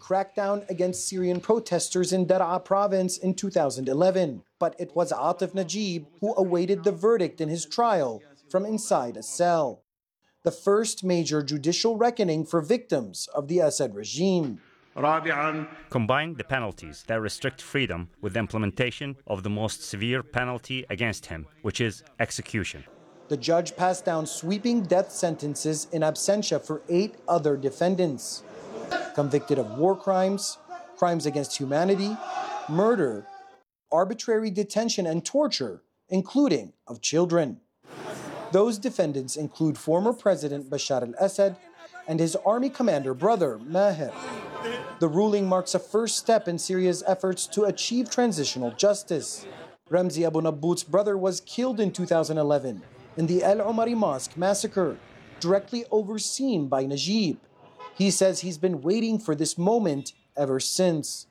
crackdown against Syrian protesters in Daraa province in 2011. But it was Atif Najib who awaited the verdict in his trial from inside a cell. The first major judicial reckoning for victims of the Assad regime. Combine the penalties that restrict freedom with the implementation of the most severe penalty against him, which is execution. The judge passed down sweeping death sentences in absentia for 8 other defendants, convicted of war crimes, crimes against humanity, murder, arbitrary detention and torture, including of children. Those defendants include former President Bashar al-Assad and his army commander brother, Maher. The ruling marks a first step in Syria's efforts to achieve transitional justice. Ramzi Abu Nabbout's brother was killed in 2011 in the El Omari Mosque massacre, directly overseen by Najib. He says he's been waiting for this moment ever since.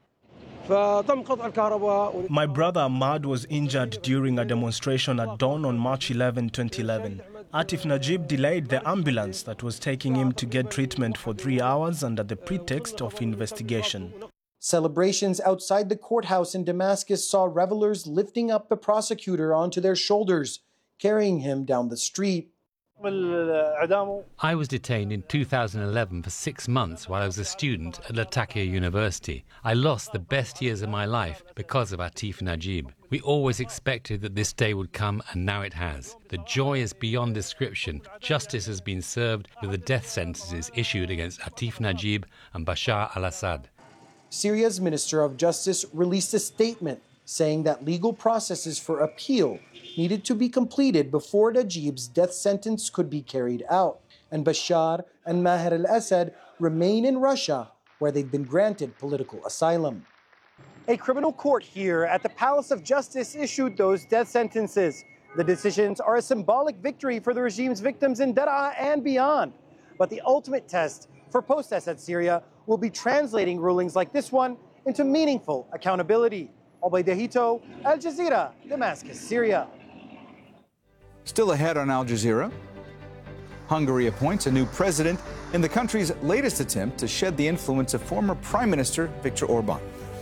My brother Ahmad was injured during a demonstration at dawn on March 11, 2011. Atif Najib delayed the ambulance that was taking him to get treatment for 3 hours under the pretext of investigation. Celebrations outside the courthouse in Damascus saw revelers lifting up the prosecutor onto their shoulders, carrying him down the street. I was detained in 2011 for 6 months while I was a student at Latakia University. I lost the best years of my life because of Atif Najib. We always expected that this day would come, and now it has. The joy is beyond description. Justice has been served with the death sentences issued against Atif Najib and Bashar al-Assad. Syria's Minister of Justice released a statement saying that legal processes for appeal needed to be completed before Najib's death sentence could be carried out. And Bashar and Maher al-Assad remain in Russia, where they've been granted political asylum. A criminal court here at the Palace of Justice issued those death sentences. The decisions are a symbolic victory for the regime's victims in Daraa and beyond. But the ultimate test for post-Assad Syria will be translating rulings like this one into meaningful accountability. Obaida Hito, Al Jazeera, Damascus, Syria. Still ahead on Al Jazeera, Hungary appoints a new president in the country's latest attempt to shed the influence of former Prime Minister Viktor Orban.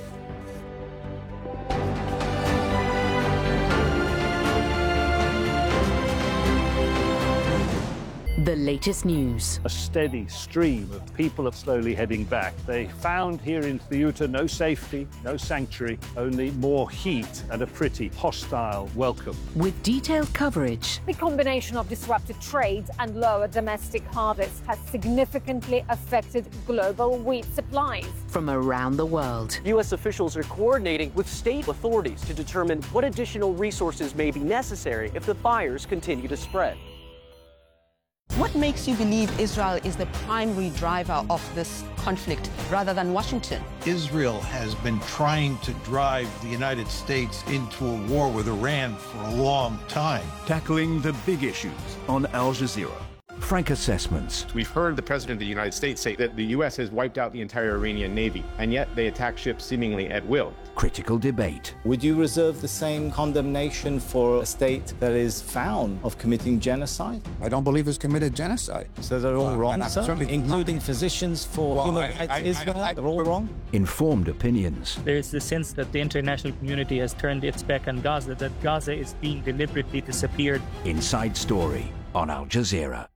The latest news. A steady stream of people are slowly heading back. They found here in Ceuta no safety, no sanctuary, only more heat and a pretty hostile welcome. With detailed coverage. The combination of disrupted trade and lower domestic harvests has significantly affected global wheat supplies. From around the world. U.S. officials are coordinating with state authorities to determine what additional resources may be necessary if the fires continue to spread. What makes you believe Israel is the primary driver of this conflict rather than Washington? Israel has been trying to drive the United States into a war with Iran for a long time. Tackling the big issues on Al Jazeera. Frank assessments. We've heard the President of the United States say that the U.S. has wiped out the entire Iranian Navy, and yet they attack ships seemingly at will. Critical debate. Would you reserve the same condemnation for a state that is found of committing genocide? I don't believe it's committed genocide. So they're all wrong, sir? Including physicians for human rights Israel? They're all wrong? Informed opinions. There is the sense that the international community has turned its back on Gaza, that Gaza is being deliberately disappeared. Inside Story on Al Jazeera.